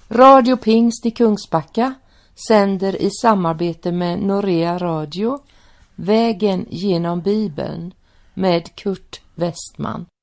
Radio Pingst i Kungsbacka sänder i samarbete med Norea Radio Vägen genom Bibeln med Kurt Westman.